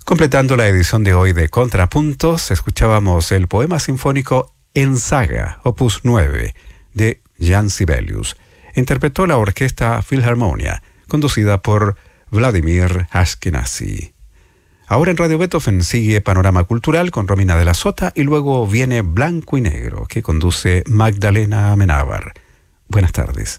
Completando la edición de hoy de Contrapuntos, escuchábamos el poema sinfónico En Saga, opus 9, de Jan Sibelius. Interpretó la Orquesta Philharmonia, conducida por Vladimir Ashkenazy. Ahora en Radio Beethoven sigue Panorama Cultural con Romina de la Sota y luego viene Blanco y Negro, que conduce Magdalena Amenábar. Buenas tardes.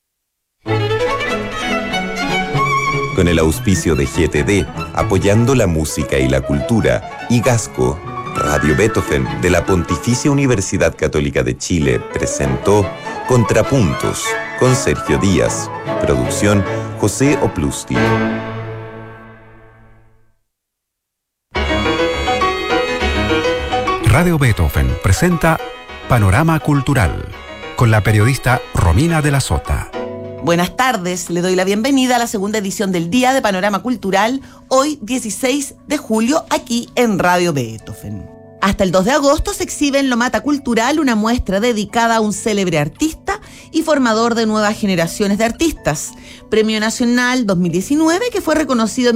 Con el auspicio de GTD, apoyando la música y la cultura, y Gasco, Radio Beethoven de la Pontificia Universidad Católica de Chile presentó Contrapuntos con Sergio Díaz. Producción José Oplusti. Radio Beethoven presenta Panorama Cultural con la periodista Romina de la Sota. Buenas tardes, le doy la bienvenida a la segunda edición del Día de Panorama Cultural, hoy 16 de julio, aquí en Radio Beethoven. Hasta el 2 de agosto se exhibe en Lomata Cultural una muestra dedicada a un célebre artista y formador de nuevas generaciones de artistas. Premio Nacional 2019 que fue reconocido en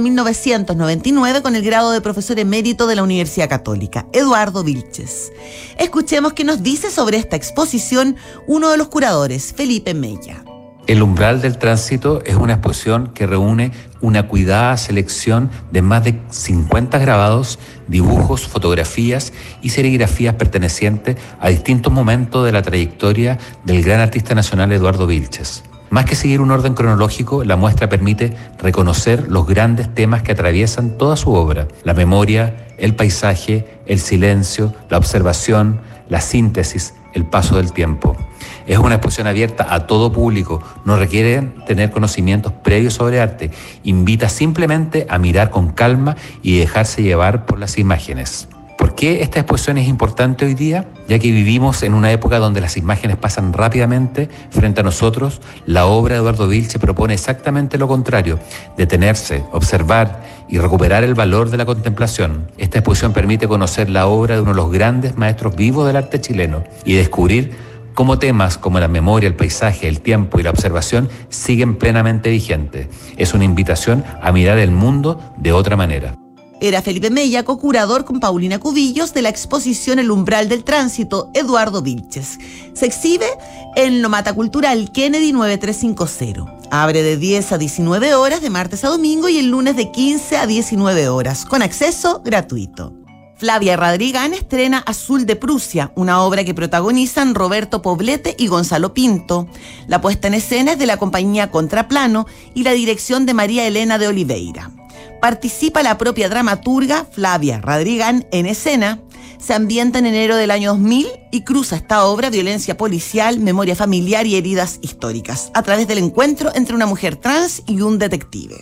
1999 con el grado de profesor emérito de la Universidad Católica, Eduardo Vilches. Escuchemos qué nos dice sobre esta exposición uno de los curadores, Felipe Mella. El umbral del tránsito es una exposición que reúne una cuidada selección de más de 50 grabados, dibujos, fotografías y serigrafías pertenecientes a distintos momentos de la trayectoria del gran artista nacional Eduardo Vilches. Más que seguir un orden cronológico, la muestra permite reconocer los grandes temas que atraviesan toda su obra: la memoria, el paisaje, el silencio, la observación, la síntesis, el paso del tiempo. Es una exposición abierta a todo público, no requiere tener conocimientos previos sobre arte, invita simplemente a mirar con calma y dejarse llevar por las imágenes. ¿Por qué esta exposición es importante hoy día? Ya que vivimos en una época donde las imágenes pasan rápidamente frente a nosotros, la obra de Eduardo Vilches propone exactamente lo contrario: detenerse, observar y recuperar el valor de la contemplación. Esta exposición permite conocer la obra de uno de los grandes maestros vivos del arte chileno y descubrir cómo temas como la memoria, el paisaje, el tiempo y la observación siguen plenamente vigentes. Es una invitación a mirar el mundo de otra manera. Era Felipe Mella, co-curador con Paulina Cubillos de la exposición El Umbral del Tránsito, Eduardo Vilches. Se exhibe en Lomata Cultural Kennedy 9350. Abre de 10 a 19 horas de martes a domingo y el lunes de 15 a 19 horas, con acceso gratuito. Flavia Radrigán estrena Azul de Prusia, una obra que protagonizan Roberto Poblete y Gonzalo Pinto. La puesta en escena es de la compañía Contraplano y la dirección de María Elena de Oliveira. Participa la propia dramaturga Flavia Radrigán en escena. Se ambienta en enero del año 2000 y cruza esta obra violencia policial, memoria familiar y heridas históricas, a través del encuentro entre una mujer trans y un detective.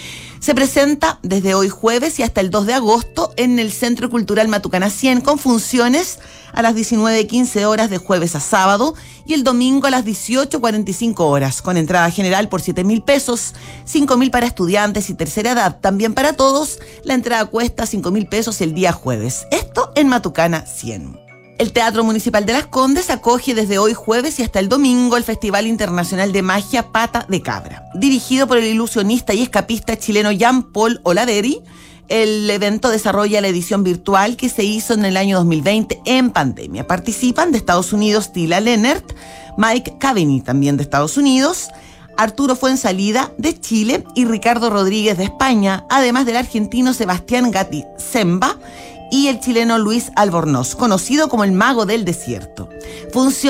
Se presenta desde hoy jueves y hasta el 2 de agosto en el Centro Cultural Matucana 100 con funciones a las 19:15 horas de jueves a sábado y el domingo a las 18:45 horas, con entrada general por 7.000 pesos, 5.000 para estudiantes y tercera edad. También para todos, la entrada cuesta 5.000 pesos el día jueves. Esto en Matucana 100. El Teatro Municipal de Las Condes acoge desde hoy jueves y hasta el domingo el Festival Internacional de Magia Pata de Cabra. Dirigido por el ilusionista y escapista chileno Jean-Paul Oladeri, el evento desarrolla la edición virtual que se hizo en el año 2020 en pandemia. Participan de Estados Unidos Tila Lennert, Mike Caveney también de Estados Unidos, Arturo Fuensalida de Chile y Ricardo Rodríguez de España, además del argentino Sebastián Gatti Zemba y el chileno Luis Albornoz, conocido como el Mago del Desierto. Funciona